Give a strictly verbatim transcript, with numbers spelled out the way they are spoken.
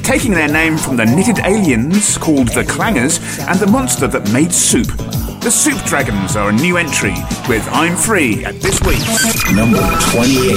taking their name from the knitted aliens called the Clangers and the monster that made soup. The Soup Dragons are a new entry with I'm Free at this week's number twenty-eight.